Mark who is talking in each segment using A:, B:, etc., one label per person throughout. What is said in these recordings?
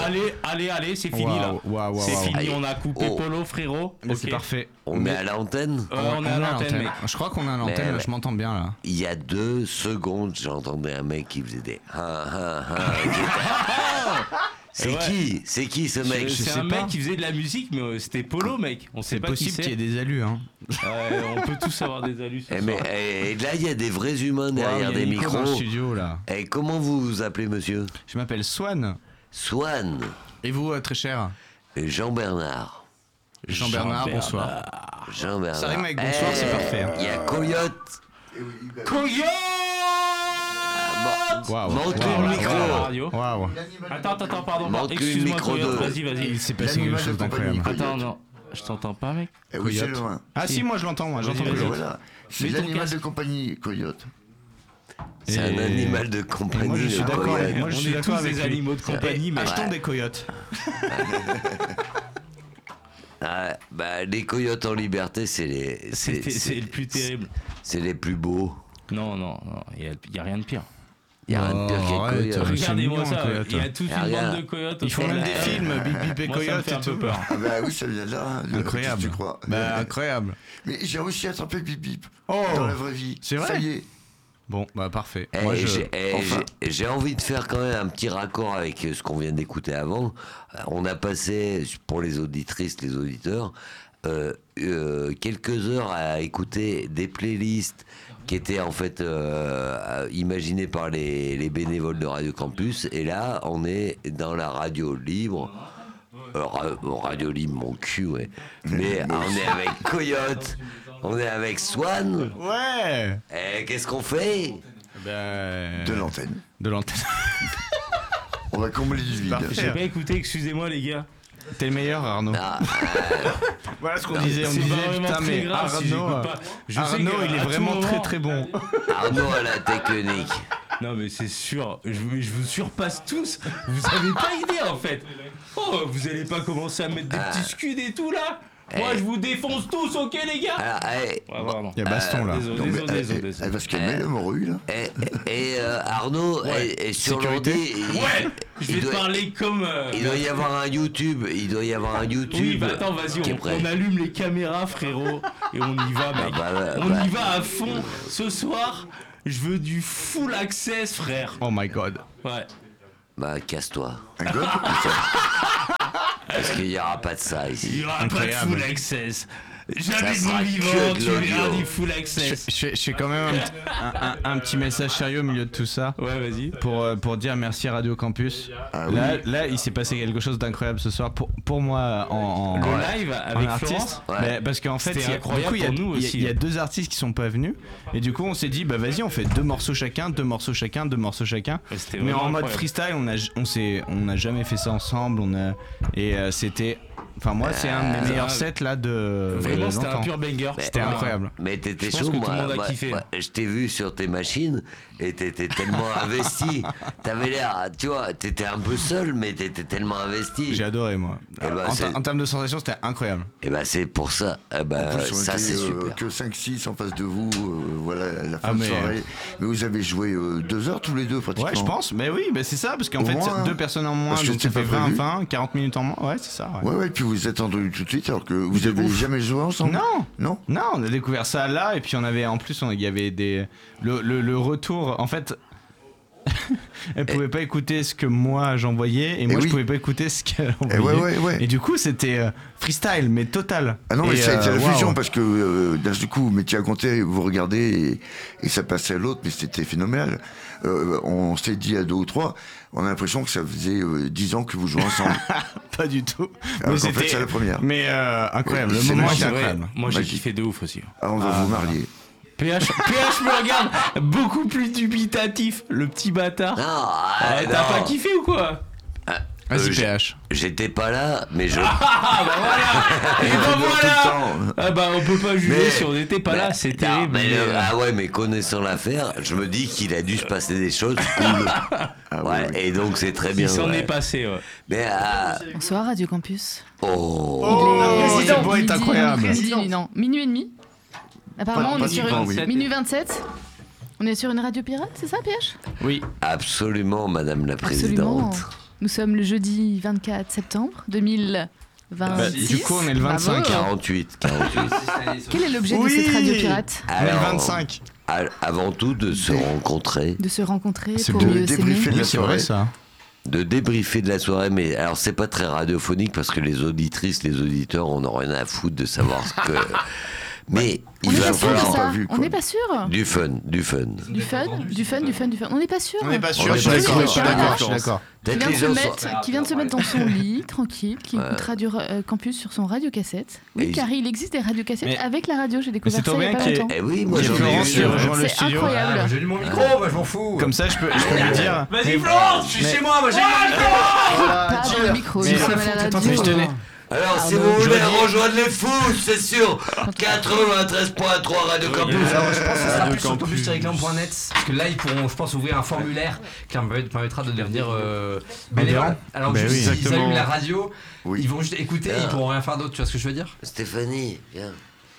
A: Allez, c'est fini là. C'est fini, on a coupé Polo, frérot.
B: Mais c'est parfait.
C: On est à l'antenne.
A: On est à l'antenne, mec.
B: Je crois qu'on est à l'antenne, je m'entends bien là.
C: Il y a 2 secondes, j'entendais un mec qui faisait des C'est qui ce mec?
A: C'est un mec qui faisait de la musique, mais c'était Polo, mec. On sait pas qui c'est.
B: C'est possible qu'il y ait des alus, hein.
A: On peut tous avoir des alus.
C: Et là, il y a des vrais humains derrière des micros.
B: Dans le studio, là.
C: Et comment vous vous appelez, monsieur?
B: Je m'appelle Swan.
C: Swan.
B: Et vous, très cher?
C: Jean-Bernard.
B: Jean-Bernard, bonsoir.
C: Jean-Bernard.
B: Ça rime avec bonsoir, c'est parfait.
C: Il y a Coyote.
A: Coyote!
C: Montre-lui le micro.
B: Waouh.
A: Attends, pardon.
C: Montre-lui le micro de...
A: Vas-y.
B: Il s'est passé quelque chose d'incroyable.
A: Attends, non. Je t'entends pas, mec.
D: Oui, c'est loin.
B: Ah si, moi je l'entends. J'entends Coyote.
D: Voilà. C'est l'animal de compagnie, Coyote.
C: C'est un animal de compagnie.
B: Moi je suis d'accord avec
A: On est tous des animaux de compagnie, mais
B: achetons des coyotes.
C: Les coyotes en liberté, c'est
A: le plus terrible.
C: C'est les plus beaux.
A: Non, il y a rien de pire.
C: Il y a rien de pire que les coyotes.
A: Regardez-moi ça, il y a toute une bande de coyotes.
B: Ils font même des films, Bip Bip et Coyote,
A: ça me fait un peu peur.
D: Ah bah oui, ça vient de là.
B: Incroyable.
D: Tu crois.
B: Incroyable.
D: Mais j'ai réussi à attraper Bip Bip
B: dans
D: la vraie vie.
B: C'est vrai.
D: Ça y est.
B: Bon, parfait.
C: Moi, j'ai envie de faire quand même un petit raccord avec ce qu'on vient d'écouter avant. On a passé, pour les auditrices, les auditeurs, quelques heures à écouter des playlists qui étaient en fait imaginées par les bénévoles de Radio Campus. Et là, on est dans la radio libre. Radio libre, mon cul, ouais. Mais on est avec Coyote. On est avec Swan.
B: Ouais.
C: Et qu'est-ce qu'on fait?
D: De l'antenne. On va combler du vide.
A: J'ai pas écouté, excusez-moi les gars.
B: T'es le meilleur, Arnaud. Voilà ce qu'on disait. On disait putain, mais Arnaud, il est vraiment très très bon.
C: Arnaud a la technique.
A: Non mais c'est sûr, je vous surpasse tous. Vous avez pas idée en fait. Oh, vous allez pas commencer à mettre des petits scuds et tout là. Moi je vous défonce tous, ok les gars.
B: Il y a baston là.
A: Désolé.
D: Elle va se calmer le morue là.
C: Et Arnaud est sur l'ordi.
A: Ouais. Je vais te parler comme.
C: Il doit y avoir un YouTube.
A: Oui, bah attends, vas-y, on allume les caméras, frérot, et on y va, mec. On y va à fond. Ce soir, je veux du full access, frère.
B: Oh my god.
A: Ouais.
C: Bah, casse-toi.
D: Un god.
C: Parce qu'il n'y aura pas de ça ici.
A: Il n'y aura pas de full access. Jamais de mon vivant, tu verras du full access.
B: Je fais quand même un petit message sérieux au milieu de tout ça.
A: Ouais, vas-y.
B: Pour dire merci à Radio Campus. Là, il s'est passé quelque chose d'incroyable ce soir. Pour moi,
A: le live avec Florence.
B: Mais parce qu'en fait, il y a 2 artistes qui sont pas venus. Et du coup, on s'est dit, bah vas-y, on fait 2 morceaux chacun. Mais en mode freestyle, on n'a jamais fait ça ensemble. C'était. Enfin, moi, c'est un des meilleurs sets là de.
A: Vraiment, c'était un pur banger.
B: C'était incroyable.
C: Mais t'étais chaud, moi. Je t'ai vu sur tes machines et t'étais tellement investi. T'avais l'air, tu vois, t'étais un peu seul, mais t'étais tellement investi.
B: J'ai adoré, moi. En termes de sensations, c'était incroyable.
C: Et bah, c'est pour ça. Ça, c'est super.
D: Que 5-6 en face de vous, voilà, la fin de soirée. Mais vous avez joué 2 heures tous les deux, pratiquement.
B: Ouais, je pense. Mais oui, c'est ça, parce qu'en fait, 2 personnes en moins, donc ça fait 20, 40 minutes en moins. Ouais, c'est ça.
D: Ouais, puis vous êtes entendus tout de suite alors que vous avez jamais joué ensemble.
B: Non, on a découvert ça là et puis on avait en plus il y avait le retour en fait. Elle pouvait pas écouter ce que moi j'envoyais et moi je pouvais pas écouter ce qu'elle envoyait.
D: Ouais.
B: Et du coup c'était freestyle mais total.
D: Ah non, mais ça a été la fusion parce que d'un coup vous mettiez à compter, vous regardez et ça passait à l'autre, mais c'était phénoménal. On s'est dit à 2 ou 3, on a l'impression que ça faisait 10 ans que vous jouez ensemble.
B: Pas du tout.
D: Alors qu'en fait c'est la première.
B: Mais incroyable, le moment était incroyable.
A: Moi j'ai kiffé de ouf aussi.
D: On va vous marier.
A: PH me regarde beaucoup plus dubitatif, le petit bâtard. T'as pas kiffé ou quoi?
B: Vas-y PH.
C: J'étais pas là, mais je...
A: bah voilà. Et bah voilà. Ah bah on peut pas juger si on n'était pas là, c'est terrible.
C: Mais connaissant l'affaire, je me dis qu'il a dû se passer des choses cool. Et donc c'est très bien.
A: Il s'en est passé, ouais.
C: Mais
E: Bonsoir Radio Campus.
B: Ce bois est incroyable.
E: Minuit et demi. Apparemment, on est sur minuit 27. On est sur une radio pirate, c'est ça, PH?
B: Oui.
C: Absolument, Madame la Présidente.
E: Nous sommes le jeudi 24 septembre 2026.
B: Du coup, on est le 25.
C: 48.
E: Quel est l'objet de cette radio pirate?
B: Le 25.
C: Avant tout, de se rencontrer.
E: De se rencontrer
D: C'est
E: pour
D: de
E: mieux
D: débriefer
E: s'aimer.
D: de la
B: C'est vrai
D: soirée.
B: ça.
C: De débriefer de la soirée, mais alors c'est pas très radiophonique parce que les auditrices, les auditeurs, on n'a rien à foutre de savoir ce que. Mais
E: On
C: il
E: n'est
C: va
E: pas sûr de
C: falloir
E: ça.
D: pas vu, quoi.
E: On n'est pas sûr.
C: du fun.
E: Du fun. On n'est pas sûr.
B: On n'est pas sûr,
C: On est
B: je suis
C: pas
B: d'accord,
C: sûr.
B: je suis d'accord, je suis d'accord.
C: Peut-être
E: Qui
C: les gens sont-
E: vient de se mettre dans son lit, tranquille, qui écoute Radio Campus sur son radiocassette. Oui,
C: Et
E: car il existe des radiocassettes
B: Mais-
E: avec la radio, j'ai découvert
B: c'est
E: ça
B: trop
E: il y a
B: bien
E: pas
B: qu'il y ait-
E: longtemps.
C: Eh oui, moi
B: Il y a
C: j'en ai
B: Florence
C: vu.
B: qui rejoint le
E: C'est
B: studio.
E: incroyable.
F: J'ai lu mon micro, je m'en fous.
B: Comme ça, je peux lui dire.
F: Vas-y Florence, je suis chez moi, j'ai
E: Pas dans le micro,
B: Mais-
E: nous sommes à la radio.
B: Mais je tenais.
C: Alors, si
E: Pardon.
C: vous voulez rejoindre les fous, c'est sur 93.3 Radio Campus.
F: Alors, je pense que ce sera
B: Radio
F: plus sur
B: Campus.
F: campus-réclame.net parce que là ils pourront, je pense, ouvrir un formulaire qui permettra de devenir bénévole. Alors
B: Ben
F: juste
B: oui,
F: s'ils allument la radio,
D: Oui.
F: ils vont juste écouter, ils pourront rien faire d'autre. Tu vois ce que je veux dire?
C: Stéphanie, viens.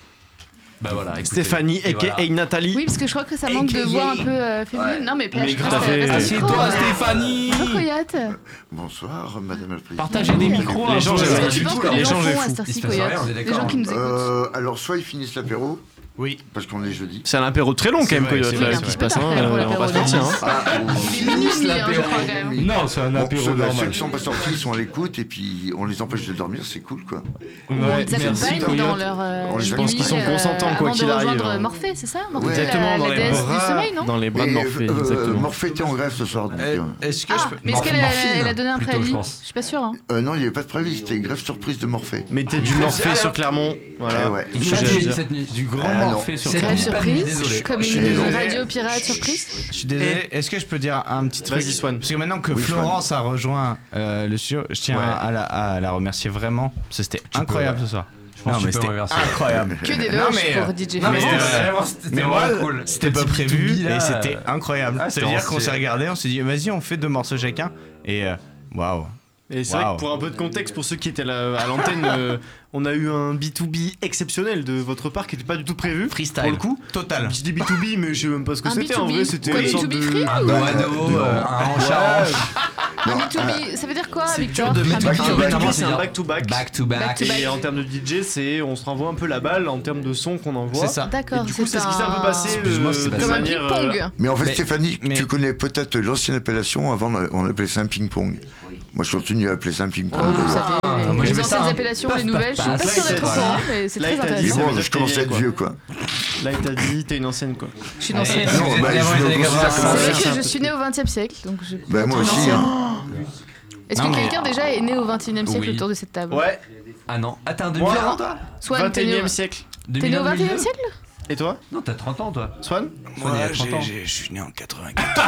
F: Bah voilà. écoutez.
G: Stéphanie,
F: Et
G: a.k.a.
F: voilà.
G: Nathalie.
E: Oui, parce que je crois que ça manque de voix un peu féminine. Non, mais
G: Mais tout à fait.
A: Assieds-toi, Stéphanie.
E: Bonjour, Coyote.
D: Bonsoir, madame la présidente.
A: Partagez des micros. un
G: L'échange
A: peu.
G: est
E: Qu'est-ce que
G: vrai.
E: tu penses que
G: Les
E: les gens
G: gens
E: font à
G: fous.
E: cette heure-ci,
F: Il se passe rien,
E: Coyote?
F: on est
E: Les
F: d'accord.
E: gens qui nous écoutent.
D: Alors, soit ils finissent l'apéro,
B: Oui.
D: parce qu'on est jeudi.
G: C'est un apéro très long quand même,
B: vrai,
G: Coyote,
B: c'est
G: là,
B: vrai,
G: ce qui
B: c'est
G: se passe,
E: vrai.
G: hein, on va pas se mentir. Hein.
E: Il est minuit, je crois, quand même.
A: Non, c'est un
D: Bon,
A: apéro
D: ceux
A: normal.
D: qui sont pas sortis sont à l'écoute et puis on les empêche de dormir, c'est cool quoi.
E: On
A: Ouais,
E: les
A: merci,
E: accompagne dans
A: Coyote.
E: leur
D: Je
G: pense qu'ils sont consentants, quoi
E: avant
G: qu'il
E: de
G: arrive,
E: rejoindre
G: hein.
E: Morphée, c'est ça? Morphée,
G: Exactement, dans
E: la
G: les
E: déesse du
G: bras,
E: sommeil, non?
G: dans les bras de
D: Et,
G: Morphée, exactement.
D: Morphée était en grève ce soir. Donc,
B: Est-ce que je
E: Ah,
B: peux.
E: mais est-ce qu'elle
F: Morphine,
E: a donné un
F: plutôt,
E: préavis?
F: je pense.
E: Je suis pas sûre. Hein.
D: non, il n'y avait pas de préavis, c'était grève surprise de Morphée.
G: Mettez du Morphée sur Clermont, voilà.
D: Ouais.
G: Tout ce que j'ai à dire.
F: Cette nuit.
A: Du grand
D: Ah, non.
A: Morphée sur
F: C'est
E: Grève
F: nuit, pas de nuit,
E: surprise,
F: désolé.
E: comme
D: Je suis
E: une
D: désolé.
E: radio pirate surprise.
B: Je suis désolé. Est-ce que je peux dire un petit truc?
G: Vas-y, Swan.
B: Parce que maintenant que
D: Oui,
B: Florence a rejoint le studio, je tiens à la remercier vraiment. Parce que c'était incroyable ce soir.
F: pense
B: Non,
F: que
B: mais
F: tu peux
B: c'était
F: remercier.
B: incroyable.
E: Que des
B: Non,
E: loges
B: mais,
E: pour DJ
B: non, mais,
E: Florence.
B: mais moi,
F: cool.
B: c'était pas prévu et c'était incroyable.
F: Ah, c'était
B: C'est-à-dire qu'on
F: ancien.
B: s'est regardé, on s'est dit, vas-y, on fait 2 morceaux chacun. Et waouh.
G: Et c'est vrai
B: Waouh.
G: que pour un peu de contexte, pour ceux qui étaient là à l'antenne, on a eu un B2B exceptionnel de votre part qui n'était pas du tout prévu.
B: Freestyle.
G: Pour le coup.
B: Total.
G: Je dis B2B, mais je sais même pas ce que
E: Un
G: c'était. En
E: B2B.
G: vrai, c'était
E: Quoi,
G: une sorte
E: B2B
G: de.
E: free
F: Un dos à dos, un hanche à hanche.
E: Un B2B, ça veut dire quoi,
F: C'est
E: Victor?
F: dur de
E: Un
F: mettre
E: B2B.
F: un
G: B2B,
F: notamment,
G: c'est un back-to-back.
F: Back to back.
E: Back-to-back.
G: Et en termes de DJ, c'est on se renvoie un peu la balle en termes de son qu'on envoie.
B: C'est ça.
G: Et
E: D'accord,
G: du coup, c'est ce qui s'est un peu passé
F: Excuse-moi, c'est
G: de
E: Comme un
G: manière.
E: ping-pong.
D: Mais en fait,
B: Mais-
D: Stéphanie,
B: mais-
D: tu connais peut-être l'ancienne appellation, avant on appelait ça un ping-pong. Moi je continue à appeler ça un ping-pong.
E: Vous savez,
F: moi,
E: les
F: j'aimais ça,
E: anciennes
F: hein.
E: appellations,
F: Paf,
E: les
F: paf,
E: nouvelles, je suis
F: paf.
E: pas
G: Là,
E: sûre
G: il
E: d'être au
G: t'a-
E: courant, mais c'est
G: Là,
E: très
G: il t'a dit,
D: Mais
E: intéressant.
G: ça veut
D: bon,
G: dire
D: je
G: que
D: commence à
G: t'es
D: être
G: vieille,
D: vieux quoi.
G: Là, il t'a dit, t'es une ancienne quoi.
E: Je suis une ancienne.
F: Si vous êtes
D: bah,
F: né avant
D: je
F: les
D: me
F: années
D: considère
F: 80,
D: comme
E: C'est
D: ancien.
E: vrai que je suis née au XXe siècle, donc je.
D: Bah moi aussi. Hein.
E: Est-ce
B: Non,
E: que
B: mais-
E: quelqu'un déjà est né au XXIe siècle
F: Oui.
E: autour de cette table?
G: Ouais,
F: Ah non, attends, 2000 ans toi?
E: Swan, t'es né
G: 21
E: au
G: e siècle.
E: t'es né au XXe siècle?
G: Et toi,
F: Non, t'as 30 ans toi.
G: Swan?
F: Swan, il a 30 ans.
B: Je suis né en 84.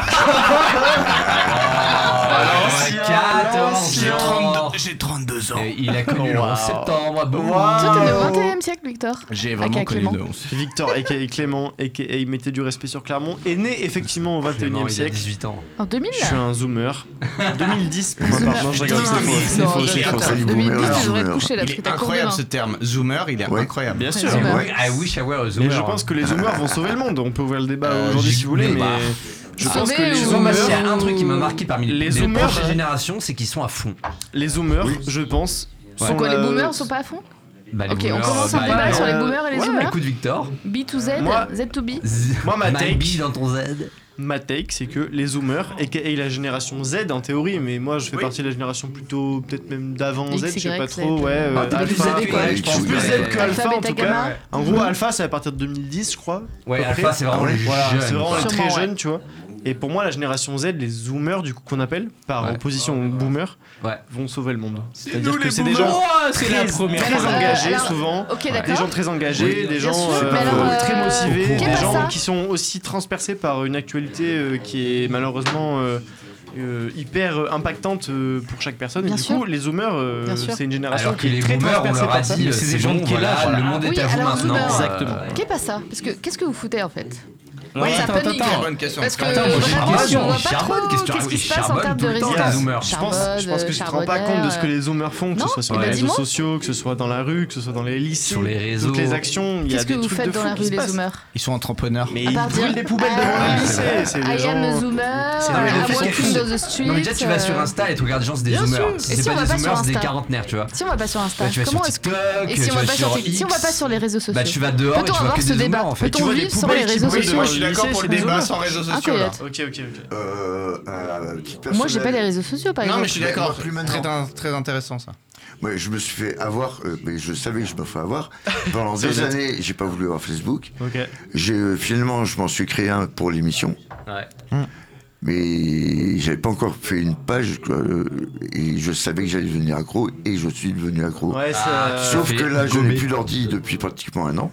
B: J'ai 32 ans.
F: Et il a connu le 11 septembre. Boum.
E: Toi, t'es né au XXe siècle, Victor.
B: J'ai
E: Aka
B: vraiment connu
E: Clément.
B: le 11.
G: Victor, a.k.a. Clément, a.k.a. mettez du respect sur Clermont, est né effectivement au 21 e
F: Il a
G: siècle.
F: 18 ans.
E: En 2000?
G: Je suis un zoomer. 2010 pour ma part. Non, je rigole, c'est faux. C'est
E: Non,
G: faux,
E: je
G: c'est
E: rigole.
G: faux.
D: C'est du
E: 2010,
D: boomer,
E: tu devrais te
D: zoomer.
E: coucher là,
B: Il
E: parce que
B: est
E: t'as cours
B: incroyable
E: demain.
B: ce terme. Zoomer, il est
D: Ouais.
B: incroyable.
G: Bien sûr.
E: Zoomer.
F: Oui, I wish I were a
G: Mais
F: zoomer.
G: je pense que les zoomers vont sauver le monde. On peut ouvrir le débat aujourd'hui
F: j'y-
G: si vous voulez,
F: mais
G: mais
F: bah,
G: je pense
E: Sauver
G: que les
E: ou-
F: Moi, s'il y a
G: zoomers,
F: un truc qui m'a marqué parmi
G: Les
F: les
G: zoomers,
F: prochaines
G: ouais.
F: générations, c'est qu'ils sont à fond.
G: les zoomers, je pense, sont
E: Quoi, les
G: la-
E: boomers sont pas à fond?
F: Bah, les
E: Ok, on
F: boomers,
E: commence un
F: bah,
E: débat
F: ouais.
E: sur les boomers et les
G: ouais,
E: zoomers.
F: Écoute Victor.
E: B to Z,
G: Moi-
E: Z to B.
G: Moi, ma
F: My
G: take-
F: bee dans ton Z.
G: Ma take, c'est que les zoomers, a.k.a. la génération Z en théorie, mais moi je fais partie de la génération plutôt peut-être même d'avant
E: X,
G: Z, je sais
E: Y,
G: pas
E: Z.
G: trop, ouais.
F: Ah, t'es plus
G: Alpha,
F: Z que Y, je pense.
G: plus Z que Alpha en
E: bêta,
G: tout
E: gamma.
G: cas. En gros, Alpha c'est à partir de 2010, je crois.
F: Ouais,
G: à peu près.
F: Alpha, c'est vraiment les
G: Voilà,
F: jeunes.
G: c'est vraiment les
E: Sûrement,
G: très
E: ouais.
G: jeunes, tu vois. Et pour moi, la génération Z, les zoomers, du coup, qu'on appelle, par
F: Ouais.
G: opposition aux boomers,
F: Ouais.
G: vont sauver le monde.
A: Nous,
G: C'est-à-dire que
A: les
G: c'est des gens
A: boomers, c'est la première
G: très
A: fois.
G: engagés
E: alors,
G: souvent,
E: ok,
G: des
E: d'accord.
G: gens très engagés, des gens
E: sûr, mais alors,
G: très motivés,
E: qu'est-ce
G: des
E: pas
G: gens
E: ça
G: qui sont aussi transpercés par une actualité qui est malheureusement hyper impactante pour chaque personne.
E: Bien
G: et du
E: sûr.
G: coup, les zoomers,
E: Bien sûr.
G: c'est une génération
F: Alors que
G: qui est
F: les
G: très
F: boomers, on
G: transpercée
F: leur a
G: par ça.
F: dit,
A: c'est des
F: c'est
A: gens
F: bon,
A: de quel
F: voilà,
A: âge, là
F: le monde
E: Oui,
F: est à vous
E: alors,
F: maintenant.
E: zoomers.
G: Exactement.
E: Qu'est pas ça? Parce que qu'est-ce que vous foutez en fait? Ouais, ça panique.
B: Bonne question.
E: Parce que
F: Attends, moi, j'ai une question.
E: on voit pas
F: Charbonne,
E: trop
F: question.
E: qu'est-ce qui se passe en
F: Charbonne
E: termes de
F: tout le temps,
E: résultats.
F: les zoomers.
G: Je pense que tu te rends pas compte de ce que les zoomers font, que ce soit sur les réseaux sociaux, que ce soit dans la rue, que ce soit dans les lycées,
F: sur les réseaux,
G: toutes les actions. Il y a
E: Qu'est-ce que
G: des
E: vous
G: trucs
E: faites
G: de
E: dans
G: fou
E: la
G: qui
E: rue,
G: se
E: les
G: passent.
E: zoomers?
B: Ils sont entrepreneurs.
G: Mais
E: À
G: ils
E: part dire,
G: brûlent des poubelles devant les lycées. C'est des
E: I am a
G: gens.
E: zoomer,
F: Non, mais
E: I'm
F: le fait
E: walking
F: que-
E: down the street.
F: Non mais déjà tu vas sur Insta et tu regardes des gens c'est des
E: Bien
F: zoomers.
E: sûr.
F: Si
E: Et
F: c'est
E: si on
F: pas
E: va
F: des
E: pas sur
F: zoomers, c'est des
E: Insta
F: quarantenaires, tu vois.
E: Si on va pas sur Insta,
F: Bah, tu vas
E: comment
F: sur
E: est-ce que...
F: TikTok,
E: Et si on va pas sur
F: X.
E: TikTok, si on va pas sur les réseaux sociaux,
F: Bah tu vas dehors et
E: peut-on
F: tu vois
E: avoir
F: que
E: ce
F: des
E: débat?
F: zoomers en fait.
E: Peut-on vivre sans les réseaux sociaux?
B: Moi je suis d'accord pour
G: c'est
B: les
G: des
B: débats
G: zoomers.
B: sans réseaux sociaux là.
G: Ok.
E: Moi j'ai pas les réseaux sociaux par
B: Non
E: exemple.
B: mais je suis d'accord,
D: Plus maintenant.
B: très intéressant ça.
D: Ouais, je me suis fait avoir, mais je savais que je me ferais avoir. Pendant des années, j'ai pas voulu avoir Facebook.
G: Ok.
D: Finalement, je m'en suis créé un pour l'émission.
F: Ouais.
D: Mais j'avais pas encore fait une page quoi, et je savais que j'allais devenir accro et je suis devenu accro.
G: Ouais, ça.
D: Sauf que là, je
F: gommer.
D: n'ai plus d'ordi depuis pratiquement 1 an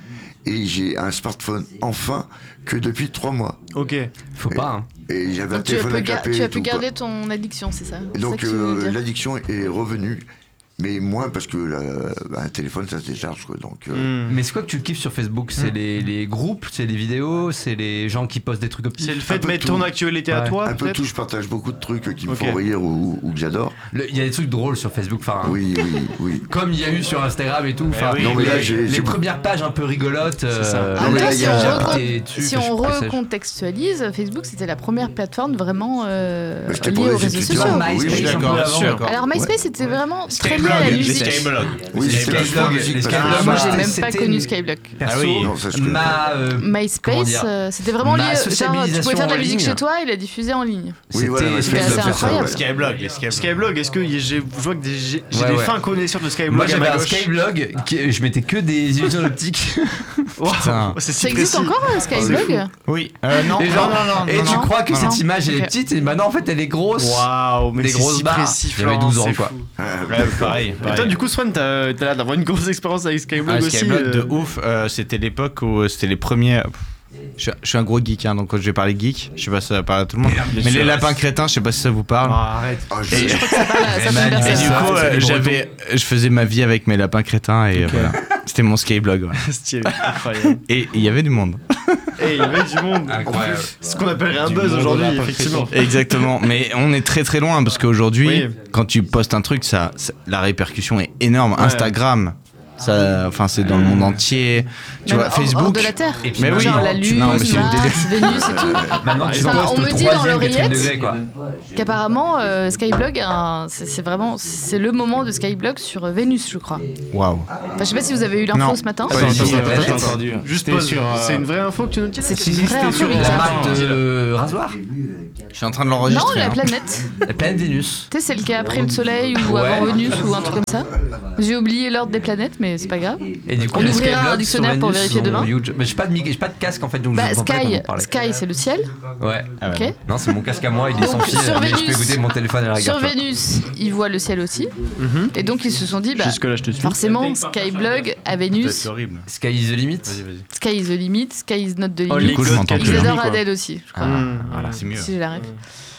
D: et j'ai un smartphone enfin que depuis 3 mois.
G: Ok.
F: Faut pas.
D: Et j'avais un
E: Donc tu as
D: téléphone à clapper.
E: pu
D: et tout,
E: garder ton addiction, c'est ça?
D: quoi. Et
E: C'est
D: donc
E: ça que tu veux dire.
D: l'addiction est revenue. Mais moins parce que un téléphone ça se décharge quoi, donc
F: Mais c'est quoi que tu kiffes sur Facebook? C'est les groupes, c'est les vidéos, c'est les gens qui postent des trucs optiques.
G: C'est le fait de
D: peu
G: mettre
D: tout.
G: ton actualité à
F: Ouais.
G: toi,
D: un peu
G: peut-être.
D: tout, je partage beaucoup de trucs qui me
G: Ok.
D: font rire ou que j'adore.
F: Il y a des trucs drôles sur Facebook, enfin.
D: Oui.
F: Comme il y a eu sur Instagram et tout. Enfin,
B: oui.
D: Non, mais là, j'ai-
F: les
D: j'ai-
F: premières pages un peu rigolotes.
G: ça.
E: En
D: Non, mais
E: même
D: là,
E: temps,
D: il y a-
E: si on recontextualise, Facebook c'était la première plateforme vraiment
D: c'était
E: liée
D: pour
E: aux
D: les
E: réseaux
D: étudiants.
E: sociaux.
D: Oui,
B: je suis d'accord, je suis d'accord.
E: Alors MySpace c'était vraiment très lié à la musique.
D: Oui,
F: Les
D: c'était plus pour la
F: Skyblog,
D: musique,
F: les
D: parce que-
F: Skyblog,
E: Moi j'ai même
F: c'était
E: pas connu
F: une-
E: Skyblock.
F: Perso,
D: Non, ça, je connais
F: ma comment
E: MySpace,
F: dire,
E: c'était vraiment lié.
F: ma
E: Genre, tu
F: sociabilisation
E: pouvais faire de la
F: en
E: musique
F: ligne.
E: chez toi et la diffuser en ligne.
D: Oui, voilà,
F: c'était
E: C'était assez
D: c'est ça,
E: incroyable.
D: ouais.
B: Skyblog, les Skyblog.
G: Skyblog, est-ce que je vois que j'ai
F: Ouais,
G: des
F: ouais.
G: fins connaisseurs de Skyblog
F: Moi
G: à
F: j'avais
G: ma
F: un
G: gauche.
F: Skyblog, je mettais que des illusions optiques.
G: Wow,
B: Putain.
G: c'est si
E: Ça existe
G: précis.
E: encore Skyblog?
B: Oui. Non.
F: Et genre, et tu
E: non,
F: crois que
E: non,
F: cette
E: non.
F: image elle est
E: Ok.
F: petite et maintenant en fait elle est grosse.
G: Waouh, mais
F: Des
G: c'est
F: grosses
G: si
F: barres.
G: précis,
F: J'avais
G: Florent,
F: 12 ans,
G: c'est
F: quoi.
G: fou.
B: Ouais, pareil.
G: Et toi, du coup, Swan, t'as l'air d'avoir une grosse expérience avec Skyblog aussi.
B: Skyblog de ouf. C'était l'époque où c'était les premiers. Je suis un gros geek, hein, donc quand je vais parler geek, je sais pas si ça va parler à tout le monde. Mais les lapins crétins, je sais pas si ça vous parle.
G: Arrête.
D: Ah,
E: Ça parle à certaines
F: Et
B: Et
E: personnes.
B: du
F: ça,
B: coup,
F: c'est des
B: je faisais ma vie avec mes lapins crétins et voilà. C'était mon Skyblog. Ouais.
G: Stylé, incroyable.
B: Et il y avait du monde.
G: Et il y avait du monde.
F: Incroyable.
G: C'est ce qu'on appellerait un buzz aujourd'hui, effectivement.
B: Exactement. Mais on est très très loin parce qu'aujourd'hui,
G: Oui.
B: quand tu postes un truc, la répercussion est énorme. Instagram. Enfin, c'est dans le monde entier. Tu
E: Même
B: vois,
E: hors
B: Facebook.
E: de la Terre.
F: Et puis
B: Mais oui.
E: Genre la Lune,
B: Non, mais c'est
E: Mars,
B: le
E: Vénus et tout.
F: Maintenant tu
E: Enfin,
F: postes
E: on
F: au
E: me dit dans
F: 3e, 4e
E: l'oreillette
F: degré quoi.
E: Qu'apparemment Skyblog, c'est vraiment c'est le moment de Skyblog sur Vénus, je crois.
B: Waouh.
E: Enfin, je sais pas si vous avez eu l'info
B: Non.
E: ce matin.
B: Pas du tout.
A: J'ai entendu.
G: Juste
A: C'était
G: pause.
A: sur.
G: C'est une vraie info que tu nous dis.
E: C'est
A: Si,
E: une
A: si,
E: vraie
A: c'était
E: info,
A: sur
E: Mika.
F: La marque de rasoir.
B: Je suis en train de
E: Non,
B: l'enregistrer.
E: la
B: hein.
E: planète.
F: La planète Vénus.
E: Tu sais, celle qui est après le Soleil ou
F: Ouais.
E: avant Vénus ou un truc comme ça. J'ai oublié l'ordre des planètes, mais c'est pas grave.
F: Et du coup,
E: On
F: les
E: ouvrira un
F: Skyblog
E: dictionnaire
F: sur
E: pour
F: Vénus
E: vérifier
F: sont
E: demain.
F: huge. Mais j'ai pas de casque en fait, donc
E: Bah,
F: je comprends pas
E: Sky,
F: comment parler.
E: Sky c'est le ciel.
F: Ouais.
B: Ah ouais.
E: Ok.
F: Non, c'est mon casque à moi, il est sans
E: Donc,
F: fil,
E: sur
F: mais je peux
E: Vénus-
F: écouter mon téléphone à la
E: Sur
F: rigueur.
E: Vénus, ils voient le ciel aussi. Et donc ils se sont dit, bah,
G: Jusque-là, je te suis.
E: forcément, Skyblog à Vénus,
B: C'est horrible.
F: Sky is the limit.
E: Sky is the limit, Sky is not the
G: Oh,
E: limit.
B: Du coup, je m'entends
E: Ils
B: plus.
E: adorent Adèle aussi, je crois.
B: Voilà, c'est mieux.
E: Si j'ai la ref.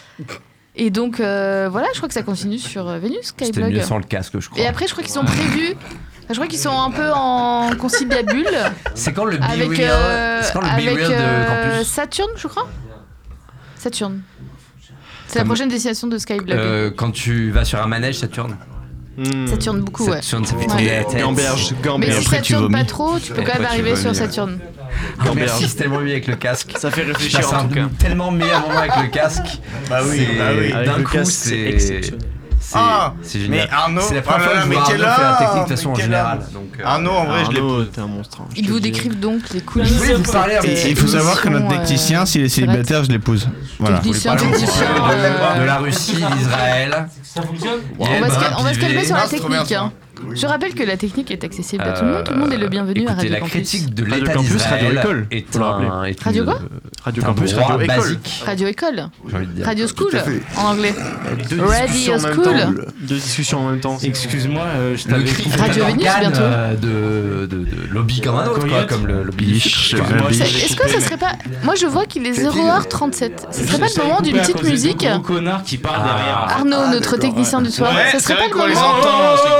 E: Et donc voilà, je crois que ça continue sur Vénus,
F: C'était
E: Skyblog.
F: mieux sans le casque, je crois.
E: Et après, je crois qu'ils sont prévus. Je crois qu'ils sont un peu en conciliabule
F: C'est quand le Be
E: avec,
F: Real C'est quand le Be
E: avec
F: Real de Campus
E: Saturne, je crois. Saturne. C'est la prochaine destination de Skyblog.
F: Quand tu vas sur un manège, ça tourne.
E: Saturne beaucoup, ouais.
F: Saturne, ça fait
E: Ouais.
F: tourner la tête.
G: Gamberge,
E: Mais
G: Gamberge.
E: si
B: après,
E: ça
B: tu
E: tourne
B: vomis.
E: pas trop, tu peux
F: Et
E: quand même
F: après, tu
E: arriver sur
F: vomis.
E: Saturne.
F: Ah, merci, c'est tellement mieux avec le casque.
G: Ça fait
F: Je
G: réfléchir
F: passe
G: en
F: un
G: tout cas.
F: tellement meilleur moment avec le casque.
B: Bah oui,
F: C'est-
B: bah oui.
G: Avec
F: D'un
G: le
F: coup,
G: casque, c'est
F: c'est
G: exceptionnel.
F: c'est génial.
B: mais Arnaud,
F: C'est la première
B: oh là
F: fois
B: là,
F: que je
B: mais
F: vois
B: quel
F: Arnaud faire la
B: homme,
F: technique de façon
B: mais quel
F: générale.
B: homme.
F: Donc,
B: Arnaud, en vrai, je l'ai.
G: Arnaud, t'es un monstre. hein, je
E: Ils
G: te
E: vous
G: le dis.
E: décrivent donc les coulisses.
F: Je voulais vous parler un petit
B: Il faut savoir que notre
E: émission,
B: technicien, s'il est célibataire, je l'épouse. Voilà.
E: Technicien,
F: parler un petit peu
E: technicien.
F: de la Russie, d'Israël.
E: On va se calmer sur la
B: Non, c'est trop bien,
E: technique. hein. Je rappelle que la technique est accessible à tout le monde. Tout le monde est le bienvenu à
F: Écoutez,
E: Radio
F: la
E: Campus.
F: critique de
G: Radio
F: l'État
G: Campus,
F: d'Israël
G: Radio École,
F: est
G: faut le
F: un
G: rappeler.
F: est
E: Radio
F: une-
E: quoi
G: Radio
F: un
G: Campus,
F: droit
G: Radio École.
F: basique,
E: Radio École.
F: j'ai envie de dire.
E: Radio School
D: à fait.
E: en anglais.
G: Deux
E: Radio
G: discussions en même
E: School.
G: temps. Deux discussions en même temps.
A: Excuse-moi, je
F: Le
A: t'avais
F: cri
E: Radio
F: est un
E: Vénus,
F: organe,
E: bientôt.
F: de lobby comme un autre, quoi, comme le lobby.
A: Excuse-moi,
E: Est-ce que ça serait pas. Moi je vois qu'il est 0h37. Ce serait pas le moment d'une petite musique?
A: Gros connard qui parle derrière.
E: Arnaud, notre technicien du soir.
B: Ouais,
E: Ce
B: c'est
E: serait
B: vrai
E: pas
B: qu'on
E: le
B: les
E: moment.
B: entend, ceux qui parlent.
E: On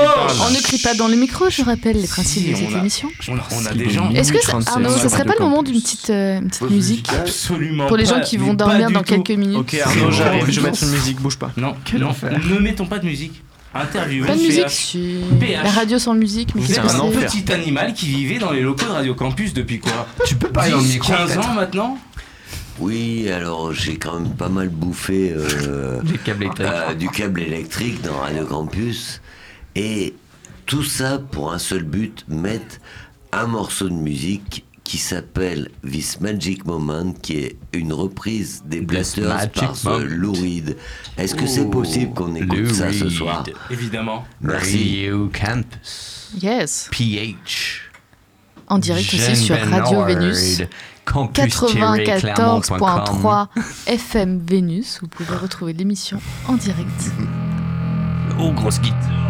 E: On ne crie pas dans le micro, je rappelle les principes de cette émission.
A: On a des gens.
E: Est-ce que Arnaud, ça serait pas le moment d'une petite musique
A: Absolument.
E: pour les gens qui vont dormir dans quelques minutes?
G: Ok, Arnaud, j'arrive, je vais mettre une musique, bouge pas.
A: Non, ne mettons pas de musique. Interview.
E: Pas de musique, la radio sans musique, mais
A: c'est un petit animal qui vivait dans les locaux de Radio Campus depuis quoi?
F: Tu peux pas
A: 15 ans maintenant?
C: Oui, alors j'ai quand même pas mal bouffé du câble électrique dans Radio Campus. Et tout ça pour un seul but, mettre un morceau de musique qui s'appelle This Magic Moment, qui est une reprise des Blasters par Lou Reed. Est-ce que c'est possible qu'on écoute ça ce soir?
A: Évidemment.
C: Merci.
F: Radio Campus.
E: Yes.
F: PH.
E: En direct aussi sur Radio Vénus. 94.3 FM Vénus. Vous pouvez retrouver l'émission en direct.
F: Oh, grosse guitare.